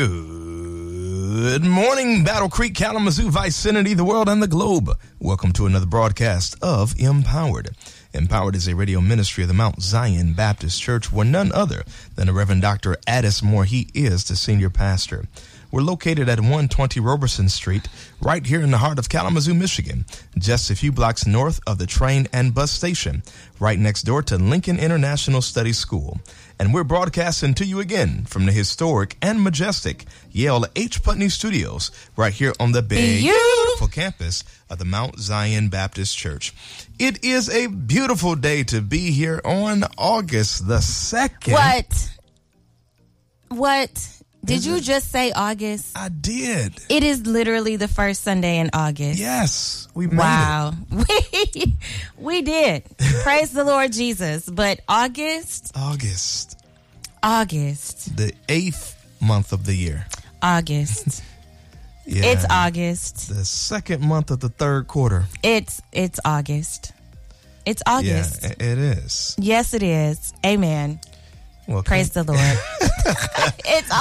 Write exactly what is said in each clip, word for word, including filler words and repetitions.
Good morning, Battle Creek, Kalamazoo, Vicinity, the world, and the globe. Welcome to another broadcast of Empowered. Empowered is a radio ministry of the Mount Zion Baptist Church, where none other than the Reverend Doctor Addis Moore, he is the senior pastor. We're located at one twenty Roberson Street, right here in the heart of Kalamazoo, Michigan, just a few blocks north of the train and bus station, right next door to Lincoln International Study School. And we're broadcasting to you again from the historic and majestic Yale H. Putney Studios, right here on the beautiful campus of the Mount Zion Baptist Church. It is a beautiful day to be here on August the second. What? What? Did is you it? just say August? I did. It is literally the first Sunday in August. Yes, we made wow. it. We, we did. Praise the Lord Jesus. But August? August. August. The eighth month of the year. August. Yeah. It's August. The second month of the third quarter. It's it's August. It's August. Yeah, it is. Yes, it is. Amen. Well, praise the Lord. It's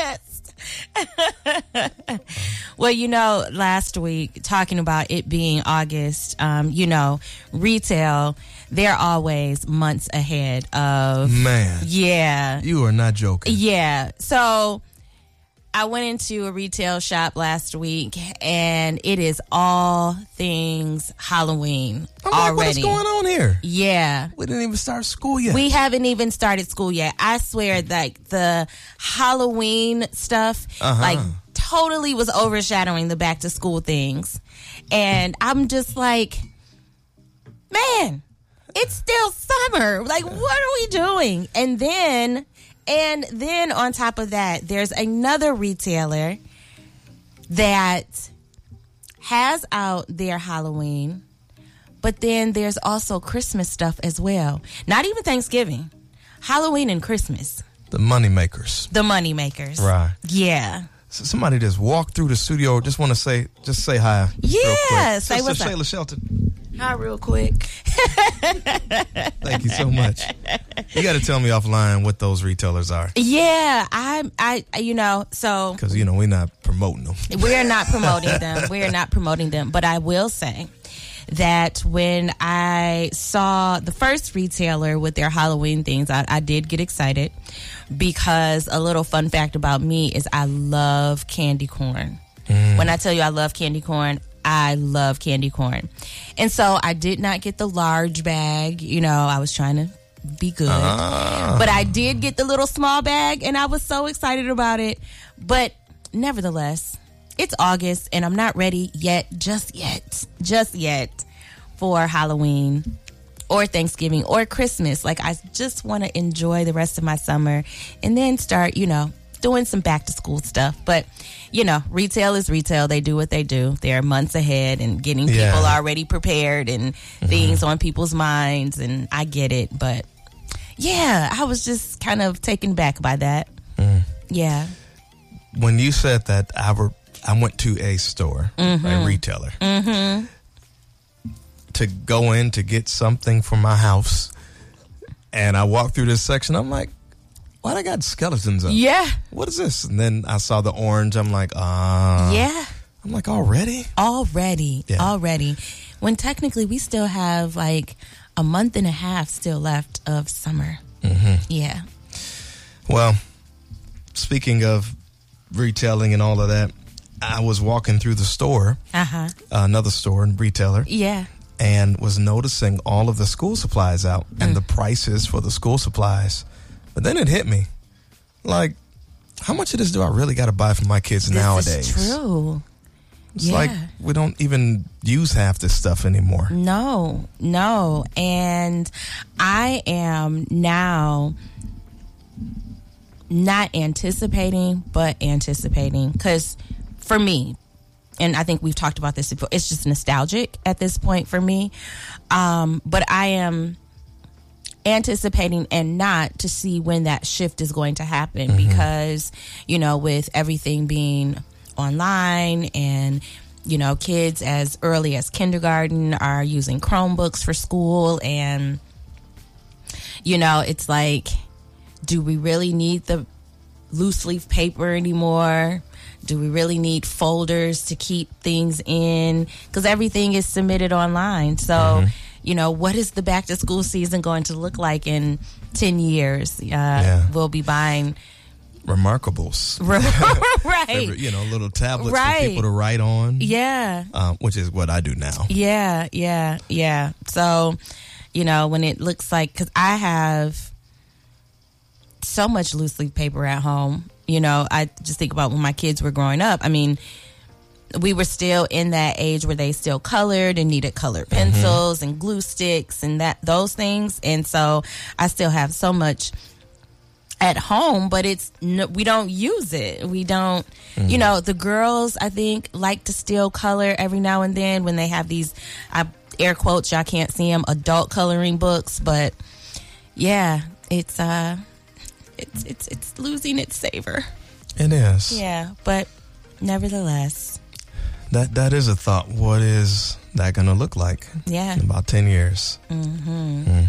August. Well, you know, last week, talking about it being August, um, you know, retail, they're always months ahead of... Man. Yeah. You are not joking. Yeah. So I went into a retail shop last week, and it is all things Halloween I'm already. Like, what's going on here? Yeah. We didn't even start school yet. We haven't even started school yet. I swear, like, the Halloween stuff, uh-huh. like, totally was overshadowing the back to school things. And I'm just like, man, it's still summer. Like, what are we doing? And then... And then on top of that, there's another retailer that has out their Halloween, but then there's also Christmas stuff as well. Not even Thanksgiving, Halloween and Christmas. The money makers. The money makers. Right. Yeah. So somebody just walked through the studio. Just want to say, just say hi. Yeah. Say what's up. Shayla Shelton. Hi, real quick. Thank you so much. You got to tell me offline what those retailers are. Yeah, I, I, you know, so because you know we're not promoting them. We are not promoting them. We are not promoting them. But I will say that when I saw the first retailer with their Halloween things, I, I did get excited because a little fun fact about me is I love candy corn. Mm. When I tell you I love candy corn, I love candy corn. And so I did not get the large bag. You know, I was trying to be good. Ah. But I did get the little small bag, and I was so excited about it. But nevertheless, it's August, and I'm not ready yet, just yet, just yet for Halloween or Thanksgiving or Christmas. Like, I just want to enjoy the rest of my summer and then start, you know, doing some back to school stuff. But you know, retail is retail. They do what they do. They're months ahead and getting yeah. people already prepared and mm-hmm. things on people's minds, and I get it. But yeah, I was just kind of taken back by that. Mm. Yeah. When you said that, I were I went to a store, mm-hmm. a retailer, mm-hmm. to go in to get something for my house, and I walked through this section. I'm like, why they got skeletons up? Yeah. What is this? And then I saw the orange. I'm like, ah. Uh, yeah. I'm like, already? Already. Yeah. Already. When technically we still have like a month and a half still left of summer. Mm-hmm. Yeah. Well, speaking of retailing and all of that, I was walking through the store, uh-huh. uh, another store and retailer. Yeah. And was noticing all of the school supplies out mm. and the prices for the school supplies. But then it hit me, like, how much of this do I really got to buy for my kids this nowadays? This is true. It's yeah. like we don't even use half this stuff anymore. No, no. And I am now not anticipating, but anticipating. Because for me, and I think we've talked about this before, it's just nostalgic at this point for me. Um, but I am anticipating and not to see when that shift is going to happen mm-hmm. because, you know, with everything being online and, you know, kids as early as kindergarten are using Chromebooks for school, and, you know, it's like, do we really need the loose leaf paper anymore? Do we really need folders to keep things in? Because everything is submitted online. So, mm-hmm. you know, what is the back to school season going to look like in ten years? Uh, yeah. We'll be buying Remarkables. Right. You know, little tablets right. for people to write on. Yeah. Um, which is what I do now. Yeah, yeah, yeah. So, you know, when it looks like, because I have so much loose leaf paper at home. You know, I just think about when my kids were growing up. I mean, we were still in that age where they still colored and needed colored pencils mm-hmm. and glue sticks and that those things. And so I still have so much at home, but it's no, we don't use it. We don't, mm-hmm. you know, the girls, I think, like to still color every now and then when they have these, I air quotes, y'all can't see them, adult coloring books. But yeah, it's, uh, It's it's it's losing its savor. It is. Yeah, but nevertheless. That that is a thought. What is that going to look like? Yeah. In about ten years. Mm-hmm. Mm.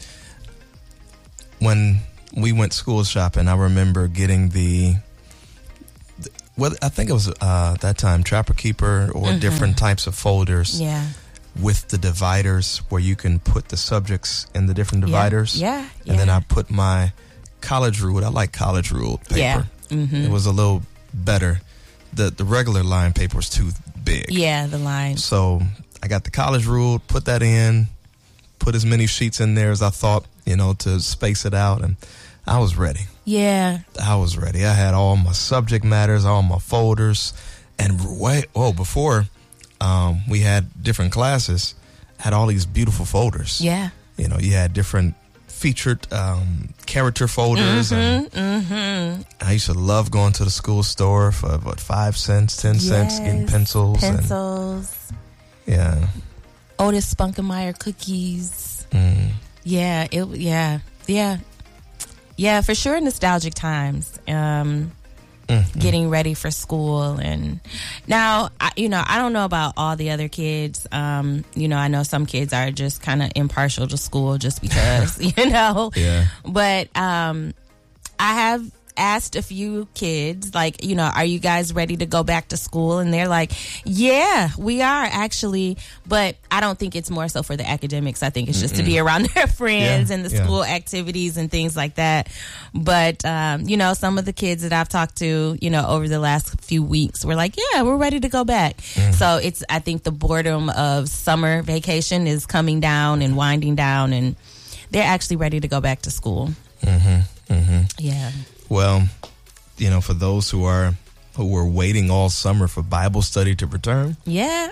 When we went school shopping, I remember getting the, the well, I think it was uh, that time Trapper Keeper or mm-hmm. different types of folders. Yeah. With the dividers where you can put the subjects in the different dividers. Yeah. yeah. And yeah. then I put my college ruled. I like college ruled paper. Yeah. Mm-hmm. It was a little better. The the regular line paper was too big. Yeah, the line. So I got the college ruled, put that in, put as many sheets in there as I thought, you know, to space it out, and I was ready. Yeah. I was ready. I had all my subject matters, all my folders, and wait, oh, before um, we had different classes, had all these beautiful folders. Yeah. You know, you had different featured um, character folders. Mm-hmm, and mm-hmm. I used to love going to the school store for what five cents, ten yes, cents, getting pencils, pencils. And, yeah, Otis Spunkenmeyer cookies. Mm. Yeah, it. Yeah, yeah, yeah. For sure, nostalgic times. Um, Mm-hmm. Getting ready for school. And now, I, you know, I don't know about all the other kids. Um, you know, I know some kids are just kind of impartial to school just because, you know. Yeah. But um, I have asked a few kids, like, you know, are you guys ready to go back to school? And they're like, yeah, we are actually. But I don't think it's more so for the academics. I think it's just Mm-mm. to be around their friends yeah, and the yeah. school activities and things like that. But, um, you know, some of the kids that I've talked to, you know, over the last few weeks were like, yeah, we're ready to go back. Mm-hmm. So it's, I think the boredom of summer vacation is coming down and winding down, and they're actually ready to go back to school. Mm-hmm. Mm-hmm. Yeah. Well, you know, for those who are who were waiting all summer for Bible study to return, yeah,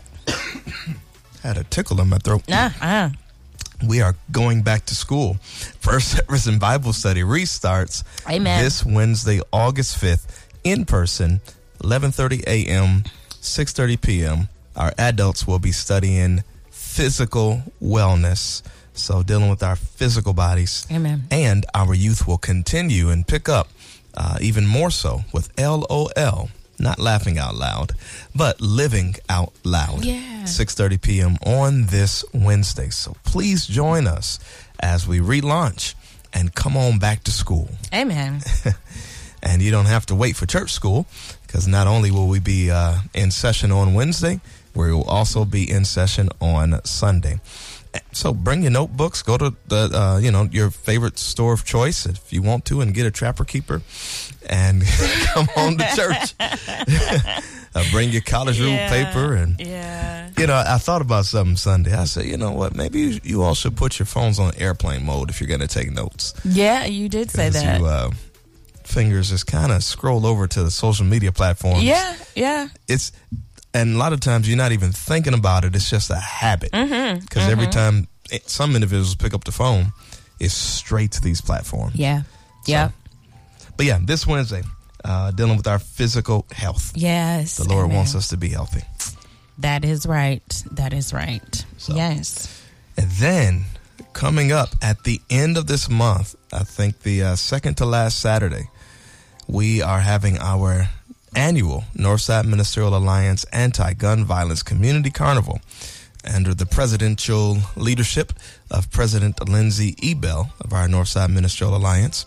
had a tickle in my throat. Uh-uh. We are going back to school. First Service and Bible Study restarts Amen. This Wednesday, August fifth, in person, eleven thirty a.m., six thirty p.m. Our adults will be studying physical wellness. So dealing with our physical bodies. Amen. And our youth will continue and pick up uh, even more so with L O L, not laughing out loud, but living out loud. Yeah. six thirty p.m. on this Wednesday. So please join us as we relaunch and come on back to school. Amen. And you don't have to wait for church school, because not only will we be uh, in session on Wednesday, we will also be in session on Sunday. So bring your notebooks, go to the, uh, you know, your favorite store of choice if you want to, and get a Trapper Keeper and come on to church. uh, bring your college ruled yeah, paper. And, yeah. you know, I thought about something Sunday. I said, you know what, maybe you, you all should put your phones on airplane mode if you're going to take notes. Yeah, you did say that. You, uh, fingers just kind of scroll over to the social media platforms. Yeah, yeah. It's... And a lot of times you're not even thinking about it. It's just a habit. Because mm-hmm, mm-hmm. every time it, some individuals pick up the phone, it's straight to these platforms. Yeah. Yeah. So, but yeah, this Wednesday, uh, dealing with our physical health. Yes. The Lord Amen. wants us to be healthy. That is right. That is right. So, yes. And then coming up at the end of this month, I think the uh, second to last Saturday, we are having our annual Northside Ministerial Alliance Anti-Gun Violence Community Carnival under the presidential leadership of President Lindsay Ebell of our Northside Ministerial Alliance.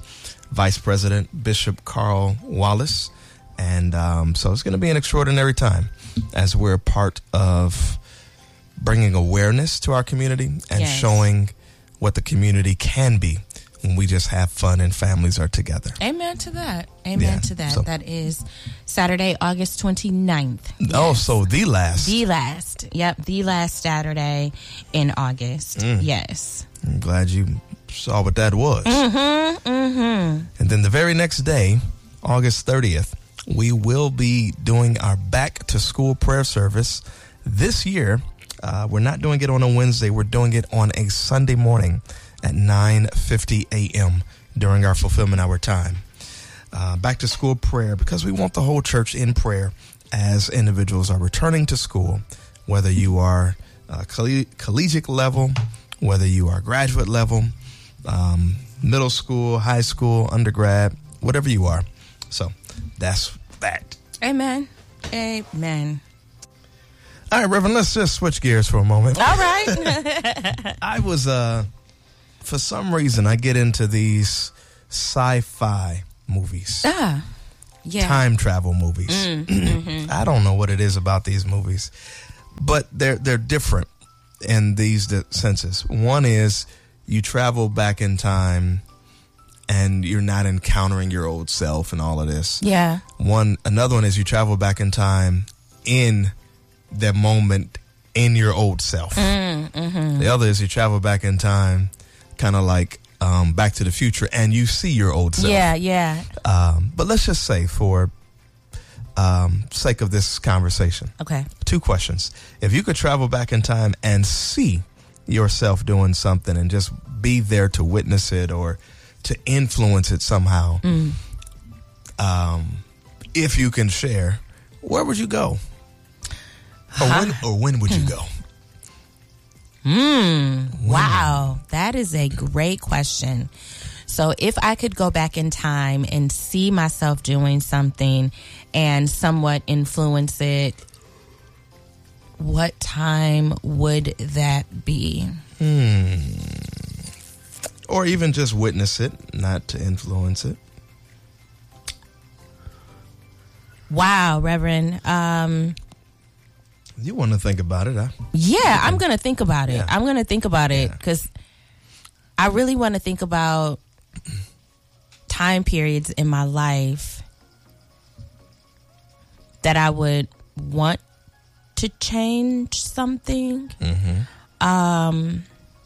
Vice President Bishop Carl Wallace. And um, so it's going to be an extraordinary time as we're part of bringing awareness to our community and yes. showing what the community can be when we just have fun and families are together. Amen to that. Amen Yeah, to that. so- That is Saturday, August twenty-ninth. Oh, Yes. so the last. The last. Yep, the last Saturday in August. Mm. Yes. I'm glad you saw what that was. Mm-hmm. Mm-hmm. And then the very next day, August thirtieth, we will be doing our back to school prayer service. This year, uh, we're not doing it on a Wednesday. We're doing it on a Sunday morning at nine fifty a.m. during our fulfillment hour time. Uh, back to school prayer, because we want the whole church in prayer as individuals are returning to school, whether you are uh, coll- collegiate level, whether you are graduate level, um, middle school, high school, undergrad, whatever you are. So that's that. Amen. Amen. All right, Reverend, let's just switch gears for a moment. All right. I was, uh, for some reason, I get into these sci-fi movies, ah, yeah. time travel movies. Mm, mm-hmm. I don't know what it is about these movies, but they're they're different in these di- senses. One is you travel back in time and you're not encountering your old self and all of this. Yeah. One, another one is you travel back in time in the moment in your old self. Mm, mm-hmm. The other is you travel back in time, kind of like um, Back to the Future, and you see your old self. Yeah, yeah. Um, but let's just say, for um, sake of this conversation, Okay. two questions. If you could travel back in time and see yourself doing something and just be there to witness it or to influence it somehow, Mm. um, if you can share, where would you go? Or when, or when would you go? Mm, wow. That is a great question. So if I could go back in time and see myself doing something and somewhat influence it, what time would that be? Hmm. Or even just witness it, not to influence it. Wow, Reverend. Um, You want to think about it, huh? yeah, I'm going to think about it. Yeah. I'm going to think about it Yeah. because I really want to think about time periods in my life that I would want to change something. Mm-hmm. Um,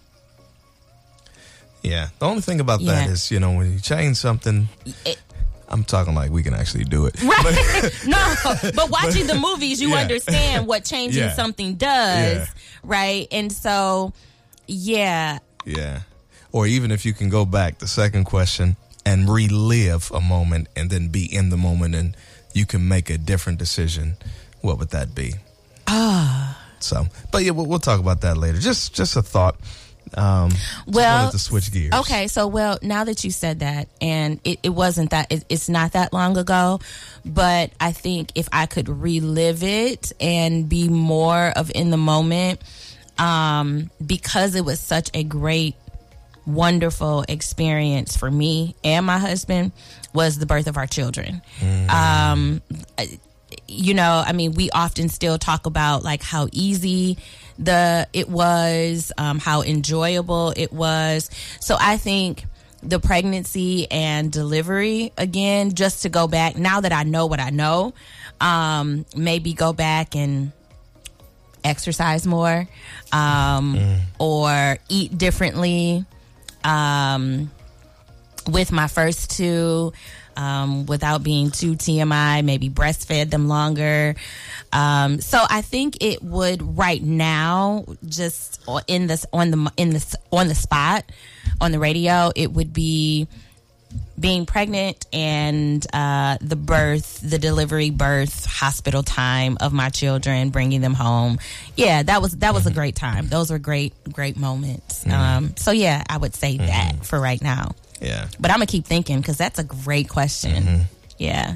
Yeah. The only thing about Yeah. that is, you know, when you change something, it, I'm talking like we can actually do it. right? No, but watching the movies, you Yeah. understand what changing Yeah. something does, Yeah. right? And so, yeah, Yeah. Or even if you can go back, the second question, and relive a moment and then be in the moment and you can make a different decision, what would that be? ah, So, but yeah, we'll, we'll talk about that later. Just, just a thought. Um, just Well, wanted to switch gears. okay. So, well, now that you said that, and it, it wasn't that, it, it's not that long ago, but I think if I could relive it and be more of in the moment, um, because it was such a great, wonderful experience for me and my husband, was the birth of our children. Mm. Um, you know, I mean, we often still talk about like how easy the it was, um, how enjoyable it was. So I think the pregnancy and delivery, again, just to go back now that I know what I know, um, maybe go back and exercise more, um, Mm. or eat differently, um, with my first two. Um, without being too T M I, maybe breastfed them longer. Um, so I think it would right now, just in this on the in the on the spot on the radio, it would be being pregnant and uh, the birth, the delivery, birth, hospital time of my children, bringing them home. Yeah, that was that was a great time. Those were great great moments. Mm-hmm. Um, so yeah, I would say mm-hmm. that for right now. Yeah. But I'm going to keep thinking because that's a great question. Mm-hmm. Yeah.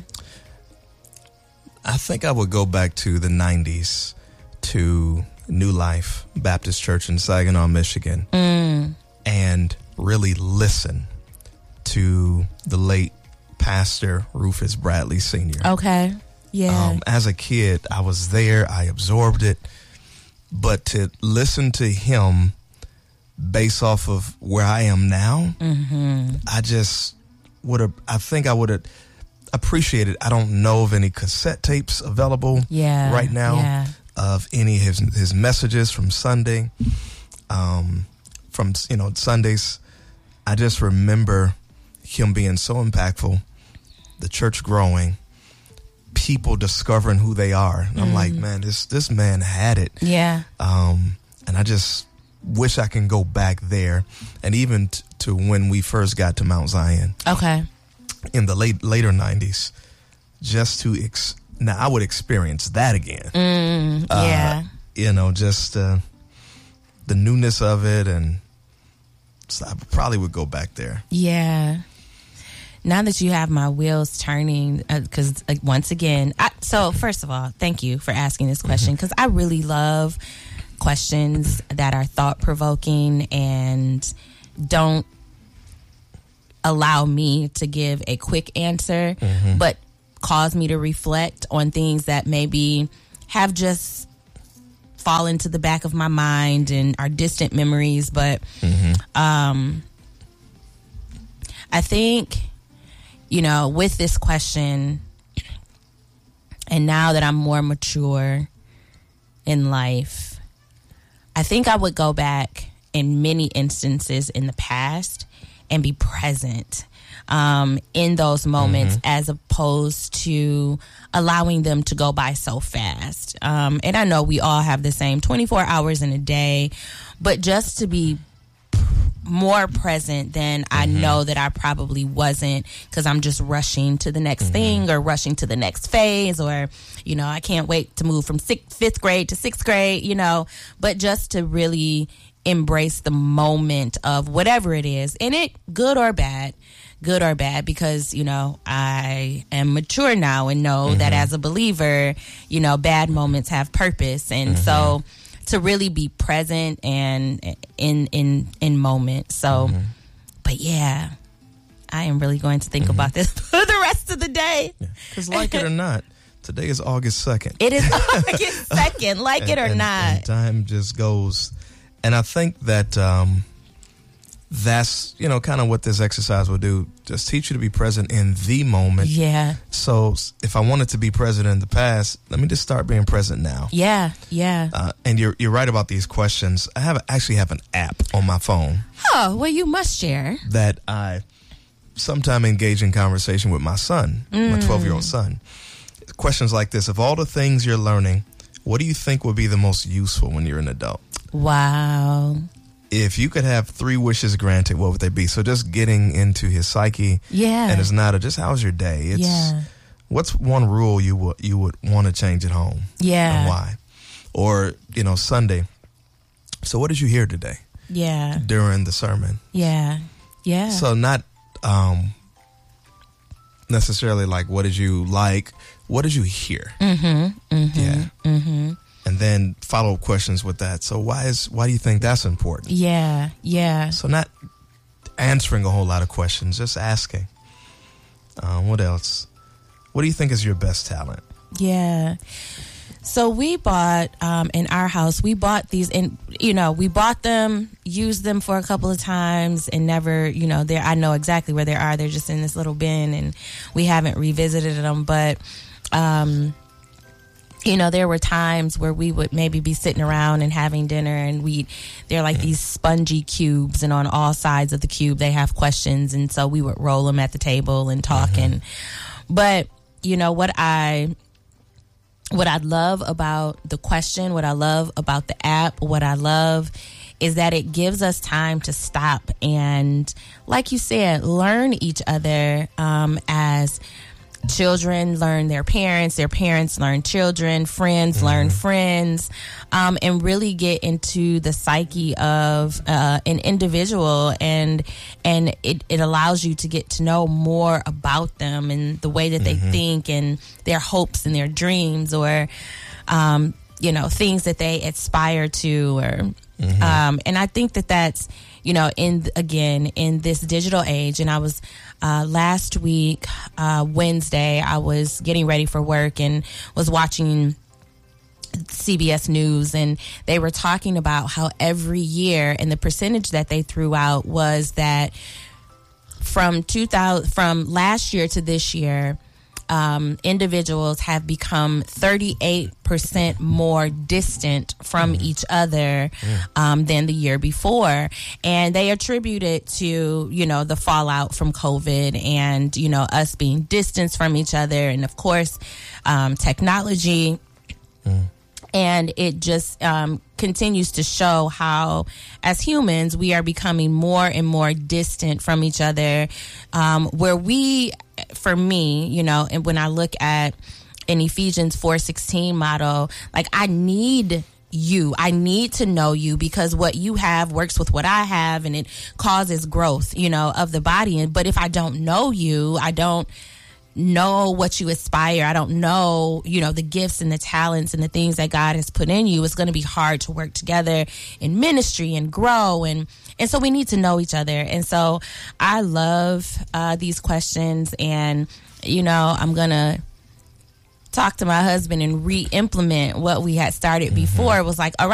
I think I would go back to the nineties to New Life Baptist Church in Saginaw, Michigan, Mm. and really listen to the late Pastor Rufus Bradley Senior Okay. Yeah. Um, as a kid, I was there. I absorbed it. But to listen to him based off of where I am now, mm-hmm. I just would have, I think I would have appreciated, I don't know of any cassette tapes available yeah. right now yeah. of any of his, his messages from Sunday, um, from, you know, Sundays. I just remember him being so impactful, the church growing, people discovering who they are. And I'm mm. like, man, this this man had it. Yeah. Um, and I just wish I can go back there, and even t- to when we first got to Mount Zion. Okay. In the late later nineties, just to ex- now I would experience that again. Mm, yeah. Uh, you know, just uh, the newness of it, and so I probably would go back there. Yeah. Now that you have my wheels turning, because uh, like, once again, I, so first of all, thank you for asking this question, because I really love questions that are thought provoking and don't allow me to give a quick answer, mm-hmm. but cause me to reflect on things that maybe have just fallen to the back of my mind and are distant memories. But mm-hmm. um, I think, you know, with this question, and now that I'm more mature in life, I think I would go back in many instances in the past and be present um, in those moments, mm-hmm. as opposed to allowing them to go by so fast. Um, and I know we all have the same twenty-four hours in a day, but just to be more present than mm-hmm. I know that I probably wasn't, because I'm just rushing to the next mm-hmm. thing or rushing to the next phase, or, you know, I can't wait to move from sixth, fifth grade to sixth grade, you know, but just to really embrace the moment of whatever it is, and it good or bad, good or bad, because, you know, I am mature now and know mm-hmm. that as a believer, you know, bad moments have purpose. And mm-hmm. so to really be present and in in in moments. So, mm-hmm. but yeah, I am really going to think mm-hmm. about this for the rest of the day. Because yeah. like it or not, today is August second. It is August second, like and, it or and, not. And time just goes. And I think that um, that's, you know, kind of what this exercise will do. Just teach you to be present in the moment. Yeah. So if I wanted to be present in the past, let me just start being present now. Yeah, yeah. Uh, and you're you're right about these questions. I have actually have an app on my phone. Oh, well, you must share. That I sometime engage in conversation with my son, mm. my twelve-year-old son. Questions like this: of all the things you're learning, what do you think would be the most useful when you're an adult? Wow. If you could have three wishes granted, what would they be? So just getting into his psyche. Yeah. And it's not a just how's your day? It's yeah. what's one rule you would you would want to change at home? Yeah. And why? Or, you know, Sunday. So what did you hear today? Yeah. During the sermon. Yeah. Yeah. So not um necessarily like what did you like? What did you hear? Mm-hmm. Mm-hmm. Yeah. Mm-hmm. And then follow-up questions with that. So why is why do you think that's important? Yeah, yeah. So not answering a whole lot of questions, just asking. Um, what else? What do you think is your best talent? Yeah. So we bought um, in our house. We bought these, and you know, we bought them, used them for a couple of times, and never, you know, there. I know exactly where they are. They're just in this little bin, and we haven't revisited them. But um, you know, there were times where we would maybe be sitting around and having dinner, and we they're like these spongy cubes, and on all sides of the cube they have questions, and so we would roll them at the table and talk. Mm-hmm. And but you know what I what I love about the question, what I love about the app, what I love is that it gives us time to stop and, like you said, learn each other um, as children learn their parents, their parents learn children, friends mm-hmm. learn friends, um, and really get into the psyche of uh, an individual, and and it, it allows you to get to know more about them and the way that mm-hmm. they think and their hopes and their dreams, or um, you know, things that they aspire to, or mm-hmm. um, and I think that that's, you know, in again, in this digital age. And I was uh, last week, uh, Wednesday, I was getting ready for work and was watching C B S News, and they were talking about how every year, and the percentage that they threw out was that from two thousand, from last year to this year, um, individuals have become thirty-eight percent more distant from mm. each other um, than the year before. And they attribute it to, you know, the fallout from COVID and, you know, us being distanced from each other. And of course, um, technology. Mm. And it just um, continues to show how, as humans, we are becoming more and more distant from each other. Um, where we, for me, you know, and when I look at an Ephesians four sixteen model, like I need you. I need to know you because what you have works with what I have, and it causes growth, you know, of the body. But if I don't know you, I don't know what you aspire, I don't know, you know, the gifts and the talents and the things that God has put in you, it's going to be hard to work together in ministry and grow. And, and so we need to know each other. And so I love uh, these questions, and, you know, I'm going to talk to my husband and re-implement what we had started mm-hmm. before. It was like, all right,